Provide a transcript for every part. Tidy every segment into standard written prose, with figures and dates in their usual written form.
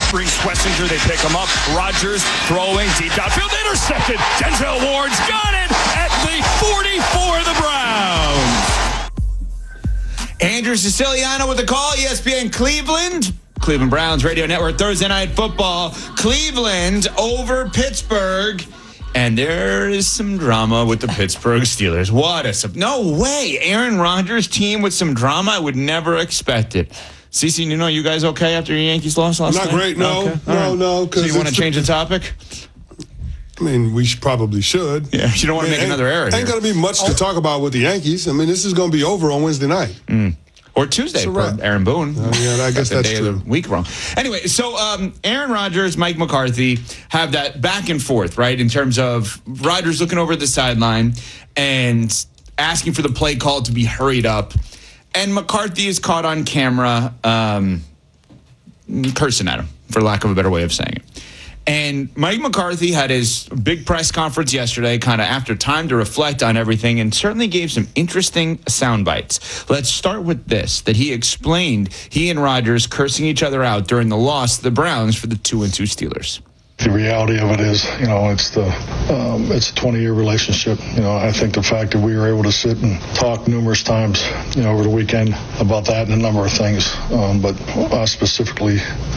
Reese Wessinger, they pick him up. Rodgers throwing deep downfield, intercepted. Denzel Ward's got it at the 40 for the Browns. Andrew Siciliano with the call, ESPN Cleveland. Cleveland Browns Radio Network, Thursday Night Football. Cleveland over Pittsburgh. And there is some drama with the Pittsburgh Steelers. No way. Aaron Rodgers' team with some drama. I would never expect it. CeCe, you guys okay after your Yankees lost last night? Not great, no. Okay. No. So you want to change the topic? I mean, we probably should. Yeah, you don't want to make another error. Ain't going to be much to talk about with the Yankees. I mean, this is going to be over on Wednesday night. Or Tuesday for Aaron Boone. Yeah, I guess that's true. true. Of the week wrong. Anyway, so Aaron Rodgers, Mike McCarthy have that back and forth, right, in terms of Rodgers looking over the sideline and asking for the play call to be hurried up. And McCarthy is caught on camera cursing at him, for lack of a better way of saying it. And Mike McCarthy had his big press conference yesterday, kind of after time to reflect on everything, and certainly gave some interesting sound bites. Let's start with this, that he explained he and Rodgers cursing each other out during the loss to the Browns for the 2-2 Steelers. The reality of it is, it's a 20-year relationship. I think the fact that we were able to sit and talk numerous times, over the weekend about that and a number of things. But I specifically,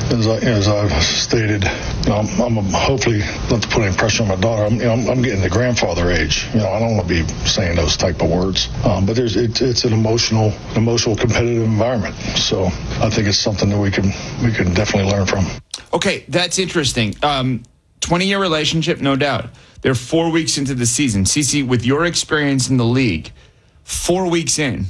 as I've stated, I'm hopefully not to put any pressure on my daughter. I'm getting the grandfather age. I don't want to be saying those type of words. But it's an emotional, competitive environment. So I think it's something that we can definitely learn from. Okay, that's interesting. 20-year relationship, no doubt. They're 4 weeks into the season. CeCe, with your experience in the league, 4 weeks in,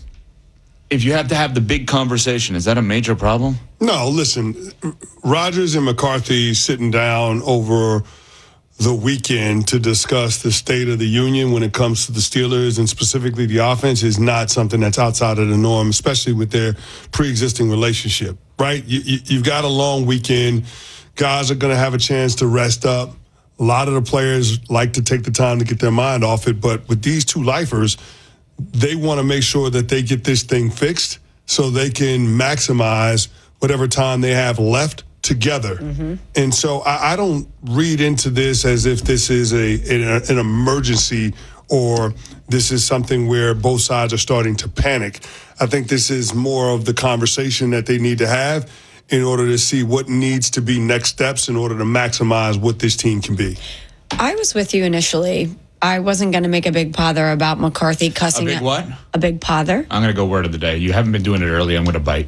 if you have to have the big conversation, is that a major problem? No, listen, Rodgers and McCarthy sitting down over the weekend to discuss the state of the union when it comes to the Steelers and specifically the offense is not something that's outside of the norm, especially with their pre-existing relationship, right? You've got a long weekend. Guys are going to have a chance to rest up. A lot of the players like to take the time to get their mind off it, but with these two lifers, they want to make sure that they get this thing fixed so they can maximize whatever time they have left together. Mm-hmm. And so I don't read into this as if this is an emergency or this is something where both sides are starting to panic. I think this is more of the conversation that they need to have in order to see what needs to be next steps in order to maximize what this team can be. I was with you initially. I wasn't going to make a big pother about McCarthy cussing. A big what? A big pother. I'm going to go word of the day. You haven't been doing it early. I'm going to bite.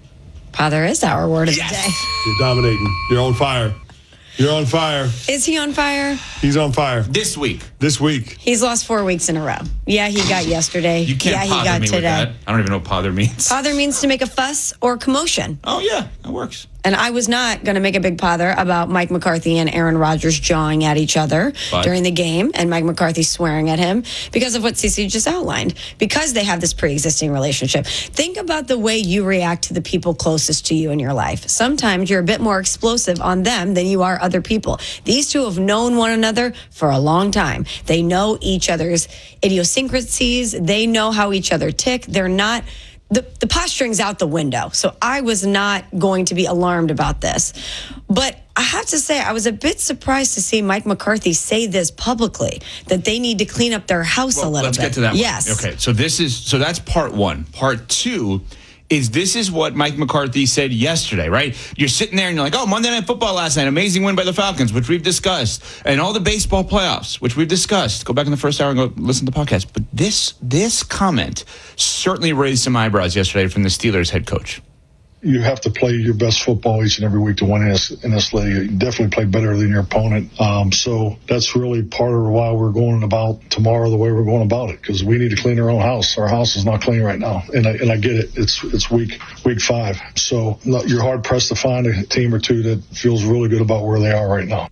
Pother is our word of the day. You're dominating. You're on fire. You're on fire. Is he on fire? He's on fire. This week. He's lost 4 weeks in a row. Yeah, he got yesterday. You can't he got me today. With that. I don't even know what pother means. Pother means to make a fuss or commotion. Oh, yeah. That works. And I was not going to make a big pother about Mike McCarthy and Aaron Rodgers jawing at each other during the game and Mike McCarthy swearing at him because of what CeCe just outlined, because they have this pre-existing relationship. Think about the way you react to the people closest to you in your life. Sometimes you're a bit more explosive on them than you are other people. These two have known one another for a long time. They know each other's idiosyncrasies. They know how each other tick. They're not... The posturing's out the window. So I was not going to be alarmed about this. But I have to say, I was a bit surprised to see Mike McCarthy say this publicly, that they need to clean up their house a little bit. Let's get to that. Yes. Okay, so that's part one. Part two is this is what Mike McCarthy said yesterday, right? You're sitting there and you're like, oh, Monday Night Football last night, amazing win by the Falcons, which we've discussed, and all the baseball playoffs, which we've discussed. Go back in the first hour and go listen to the podcast. But this comment certainly raised some eyebrows yesterday from the Steelers head coach. You have to play your best football each and every week to win in this league. You definitely play better than your opponent. So that's really part of why we're going about tomorrow the way we're going about it, because we need to clean our own house. Our house is not clean right now, and I get it. It's week 5, so you're hard pressed to find a team or two that feels really good about where they are right now.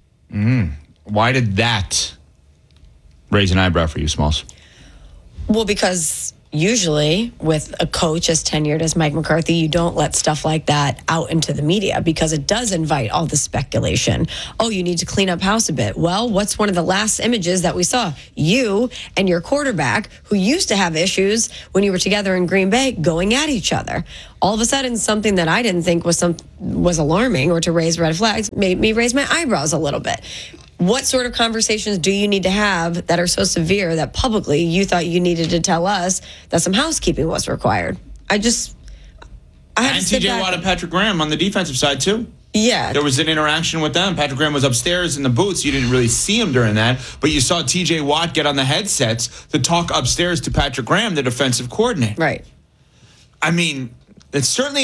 Why did that raise an eyebrow for you, Smalls? Well, because usually with a coach as tenured as Mike McCarthy, you don't let stuff like that out into the media because it does invite all the speculation. Oh, you need to clean up house a bit. Well, what's one of the last images that we saw? You and your quarterback, who used to have issues when you were together in Green Bay, going at each other. All of a sudden, something that I didn't think was alarming or to raise red flags made me raise my eyebrows a little bit. What sort of conversations do you need to have that are so severe that publicly you thought you needed to tell us that some housekeeping was required? I had And to sit TJ back Watt and Patrick Graham on the defensive side, too. Yeah. There was an interaction with them. Patrick Graham was upstairs in the booths. You didn't really see him during that, but you saw TJ Watt get on the headsets to talk upstairs to Patrick Graham, the defensive coordinator. Right. I mean, it's certainly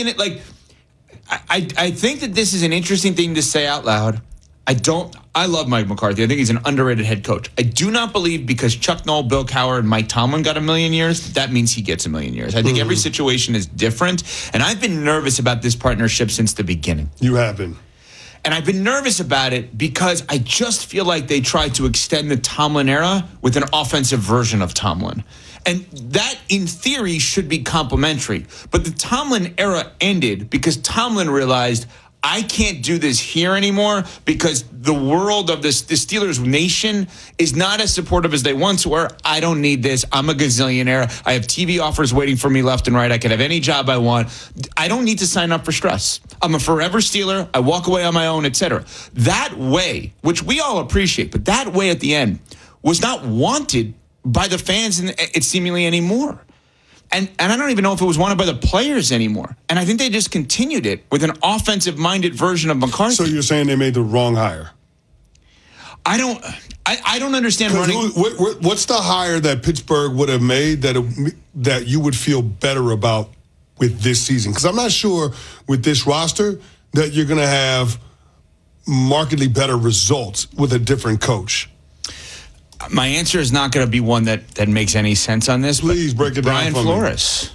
I think that this is an interesting thing to say out loud. I love Mike McCarthy. I think he's an underrated head coach. I do not believe because Chuck Noll, Bill Cowher, and Mike Tomlin got 1,000,000 years, that means he gets 1,000,000 years. I think every situation is different, and I've been nervous about this partnership since the beginning. You have been. And I've been nervous about it because I just feel like they tried to extend the Tomlin era with an offensive version of Tomlin. And that, in theory, should be complimentary. But the Tomlin era ended because Tomlin realized, I can't do this here anymore because the world of the Steelers nation is not as supportive as they once were. I don't need this. I'm a gazillionaire. I have TV offers waiting for me left and right. I can have any job I want. I don't need to sign up for stress. I'm a forever Steeler. I walk away on my own, etc. That way, which we all appreciate, but that way at the end was not wanted by the fans seemingly anymore. And I don't even know if it was wanted by the players anymore. And I think they just continued it with an offensive-minded version of McCarthy. So you're saying they made the wrong hire? I don't understand running. What's the hire that Pittsburgh would have made that you would feel better about with this season? Because I'm not sure with this roster that you're going to have markedly better results with a different coach. My answer is not going to be one that makes any sense on this. Please break it down Brian for me. Flores.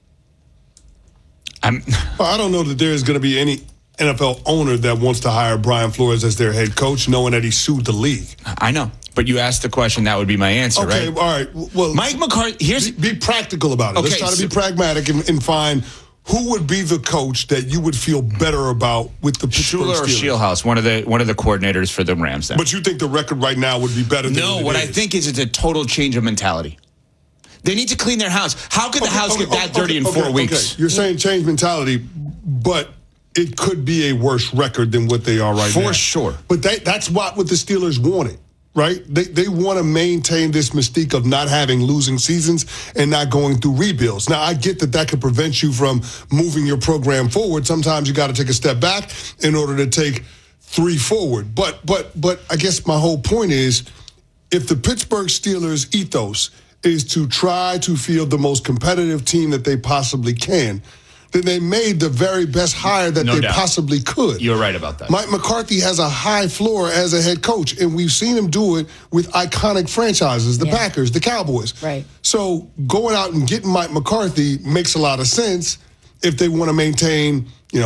I don't know that there is going to be any NFL owner that wants to hire Brian Flores as their head coach, knowing that he sued the league. I know, but you asked the question, that would be my answer, okay, right? All right. Well, Mike McCarthy. Be practical about it. Okay, Let's try to be pragmatic and find who would be the coach that you would feel better about with the Pittsburgh Shula or Steelers? Shieldhouse, one of the coordinators for the Rams. Then. But you think the record right now would be better than what I think is it's a total change of mentality. They need to clean their house. How could the house get that dirty in 4 weeks? Okay. You're saying change mentality, but it could be a worse record than what they are right now. For sure. But that's what the Steelers wanted, right? They want to maintain this mystique of not having losing seasons and not going through rebuilds. Now, I get that could prevent you from moving your program forward. Sometimes you got to take a step back in order to take 3 forward. But I guess my whole point is, if the Pittsburgh Steelers ethos is to try to field the most competitive team that they possibly can, then they made the very best hire that they possibly could. You're right about that. Mike McCarthy has a high floor as a head coach, and we've seen him do it with iconic franchises, the Packers, the Cowboys. Right. So going out and getting Mike McCarthy makes a lot of sense if they want to maintain,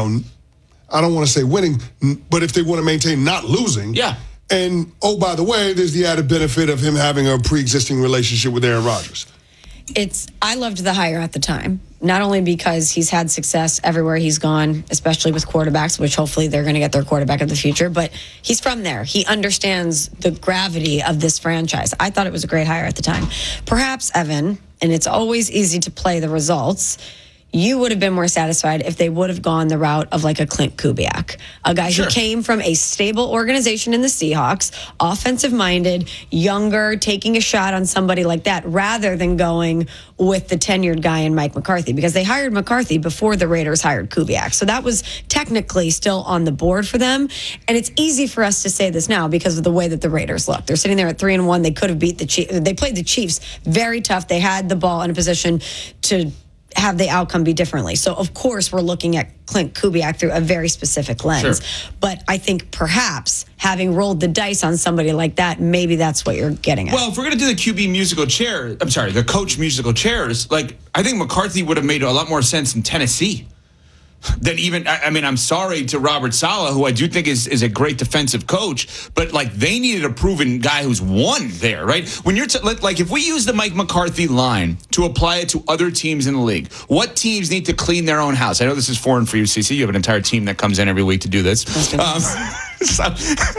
I don't want to say winning, but if they want to maintain not losing. Yeah. And, oh, by the way, there's the added benefit of him having a pre-existing relationship with Aaron Rodgers. I loved the hire at the time, not only because he's had success everywhere he's gone, especially with quarterbacks, which hopefully they're going to get their quarterback of the future, but he's from there. He understands the gravity of this franchise. I thought it was a great hire at the time. Perhaps, Evan, and it's always easy to play the results, you would have been more satisfied if they would have gone the route of like a Clint Kubiak, a guy who came from a stable organization in the Seahawks, offensive-minded, younger, taking a shot on somebody like that, rather than going with the tenured guy in Mike McCarthy, because they hired McCarthy before the Raiders hired Kubiak. So that was technically still on the board for them. And it's easy for us to say this now because of the way that the Raiders look. They're sitting there at 3-1. They could have beat the Chiefs. They played the Chiefs very tough. They had the ball in a position to have the outcome be differently. So, of course, we're looking at Clint Kubiak through a very specific lens. Sure. But I think perhaps having rolled the dice on somebody like that, maybe that's what you're getting at. Well, if we're going to do the QB musical chair, the coach musical chairs, I think McCarthy would have made a lot more sense in Tennessee. than even, I mean, I'm sorry to Robert Saleh, who I do think is a great defensive coach, but like they needed a proven guy who's won there, right? When you're like, if we use the Mike McCarthy line to apply it to other teams in the league, what teams need to clean their own house? I know this is foreign for you, CC. You have an entire team that comes in every week to do this. So,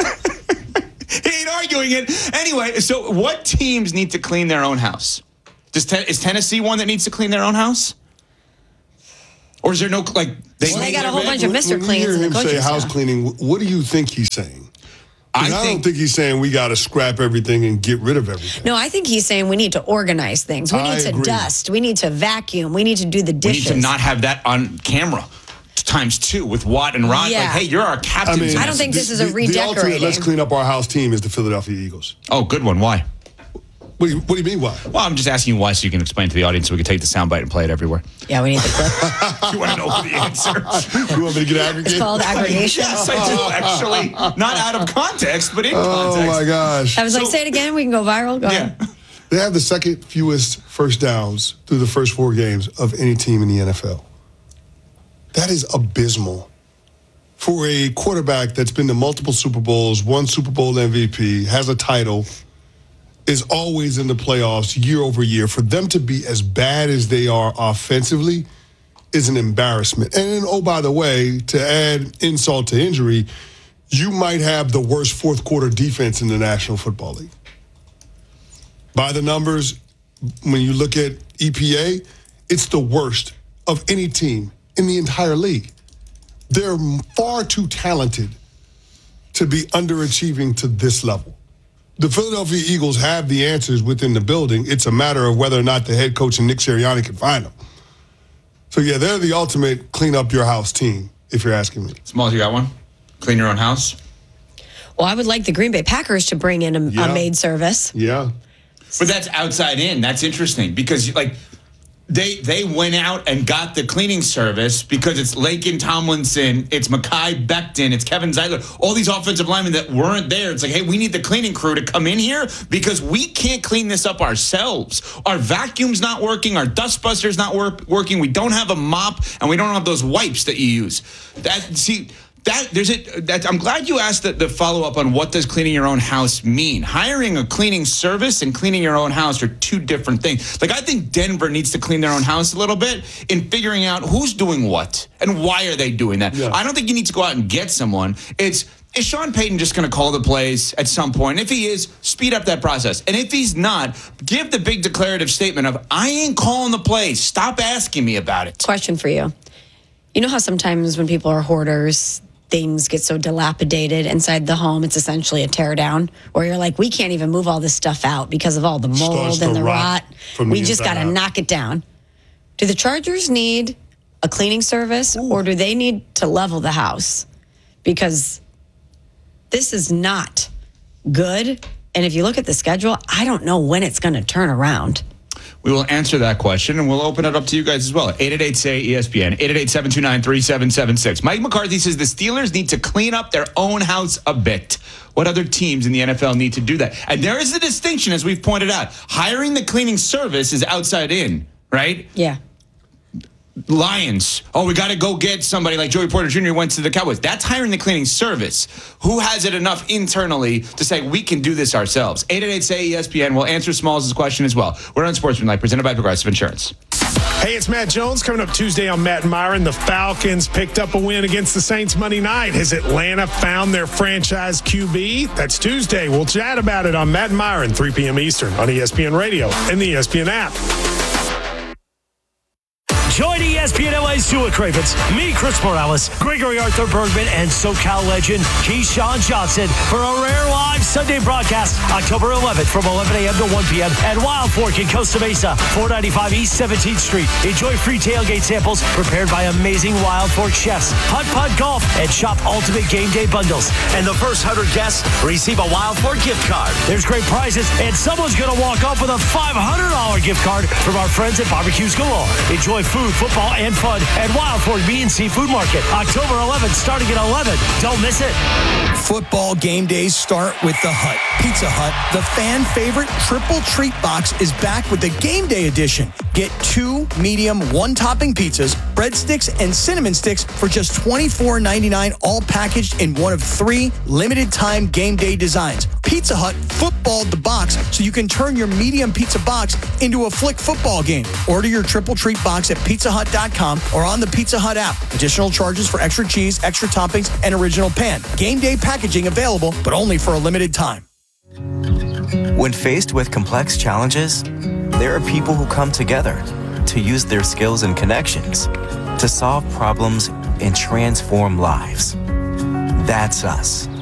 he ain't arguing it. Anyway, so what teams need to clean their own house? Is Tennessee one that needs to clean their own house? Or is there no, like... They got a whole bunch of Mr. Cleans in the coaching staff. When you hear him say house cleaning, what do you think he's saying? I don't think he's saying we got to scrap everything and get rid of everything. No, I think he's saying we need to organize things. We need to dust. We need to vacuum. We need to do the dishes. We need to not have that on camera times 2 with Watt and Rod. Yeah. Like, hey, you're our captain. I don't think this is a redecorating. The ultimate let's clean up our house team is the Philadelphia Eagles. Oh, good one. Why? What do you mean, why? Well, I'm just asking you why so you can explain to the audience so we can take the soundbite and play it everywhere. Yeah, we need the clip. You want to know the answer? You want me to get aggregated? It's called aggregation. Yes, I do, actually. Not out of context, but in context. Oh, my gosh. I was like, say it again. We can go viral. Go ahead. They have the second fewest first downs through the first 4 games of any team in the NFL. That is abysmal. For a quarterback that's been to multiple Super Bowls, won Super Bowl MVP, has a title, is always in the playoffs year over year, for them to be as bad as they are offensively is an embarrassment. And then, oh, by the way, to add insult to injury, you might have the worst fourth quarter defense in the National Football League. By the numbers, when you look at EPA, it's the worst of any team in the entire league. They're far too talented to be underachieving to this level. The Philadelphia Eagles have the answers within the building. It's a matter of whether or not the head coach and Nick Sirianni can find them. So, yeah, they're the ultimate clean up your house team, if you're asking me. Smalls, you got one? Clean your own house? Well, I would like the Green Bay Packers to bring in a maid service. Yeah. But that's outside in. That's interesting because, like, they went out and got the cleaning service because it's Laken Tomlinson, it's Mekhi Becton, it's Kevin Zeitler, all these offensive linemen that weren't there. It's like, hey, we need the cleaning crew to come in here because we can't clean this up ourselves. Our vacuum's not working. Our dustbuster's not working. We don't have a mop, and we don't have those wipes that you use. I'm glad you asked the follow-up on what does cleaning your own house mean. Hiring a cleaning service and cleaning your own house are two different things. Like, I think Denver needs to clean their own house a little bit in figuring out who's doing what and why are they doing that. Yeah. I don't think you need to go out and get someone. Is Sean Payton just going to call the plays at some point? If he is, speed up that process. And if he's not, give the big declarative statement of, I ain't calling the plays. Stop asking me about it. Question for you. You know how sometimes when people are hoarders, things get so dilapidated inside the home, it's essentially a tear down, where you're like, we can't even move all this stuff out because of all the mold and the rot. We just got to knock it down. Do the Chargers need a cleaning service or do they need to level the house? Because this is not good. And if you look at the schedule, I don't know when it's going to turn around. We will answer that question, and we'll open it up to you guys as well. 888-SAY-ESPN, 888-729-3776. Mike McCarthy says the Steelers need to clean up their own house a bit. What other teams in the NFL need to do that? And there is a distinction, as we've pointed out. Hiring the cleaning service is outside in, right? Yeah. Lions. Oh, we got to go get somebody like Joey Porter Jr. who went to the Cowboys. That's hiring the cleaning service. Who has it enough internally to say we can do this ourselves? 888-SAY-ESPN. We'll answer Smalls' question as well. We're on Sportsmanlike, presented by Progressive Insurance. Hey, it's Matt Jones. Coming up Tuesday on Matt and Myron, the Falcons picked up a win against the Saints Monday night. Has Atlanta found their franchise QB? That's Tuesday. We'll chat about it on Matt and Myron, 3 p.m. Eastern on ESPN Radio and the ESPN app. Join ESPN LA's Stuart Cravens, me, Chris Morales, Gregory Arthur Bergman, and SoCal legend Keyshawn Johnson for a rare live Sunday broadcast October 11th from 11 a.m. to 1 p.m. at Wild Fork in Costa Mesa, 495 East 17th Street. Enjoy free tailgate samples prepared by amazing Wild Fork chefs, putt-putt golf, and shop ultimate game day bundles. And the first 100 guests receive a Wild Fork gift card. There's great prizes, and someone's going to walk off with a $500 gift card from our friends at Barbecues Galore. Enjoy food, football, and fun at Wild Fork Meat and Seafood Market, October 11th, starting at 11. Don't miss it. Football game days start with the Hut. Pizza Hut, the fan favorite triple treat box, is back with the game day edition. Get 2 medium, 1 topping pizzas breadsticks, and cinnamon sticks for just $24.99, all packaged in one of 3 limited-time game day designs. Pizza Hut footballed the box so you can turn your medium pizza box into a Flick football game. Order your triple treat box at pizzahut.com or on the Pizza Hut app. Additional charges for extra cheese, extra toppings, and original pan. Game day packaging available, but only for a limited time. When faced with complex challenges, there are people who come together to use their skills and connections to solve problems and transform lives. That's us.